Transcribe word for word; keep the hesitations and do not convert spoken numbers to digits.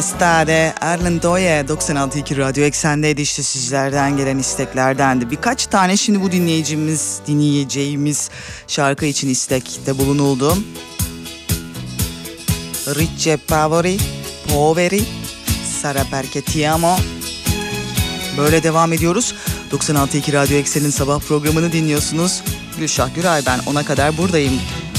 Stade Erlen Doye doksan altı nokta iki Radyo Eksen'deydi, işte sizlerden gelen isteklerdendi. Birkaç tane şimdi bu dinleyicimiz, dinleyeceğimiz şarkı için istekte bulunuldu. Ricce Pavori, Poveri, Sara Perché Ti Amo. Böyle devam ediyoruz. doksan altı nokta iki Radyo Eksen'in sabah programını dinliyorsunuz. Gülşah Güray ben, ona kadar buradayım.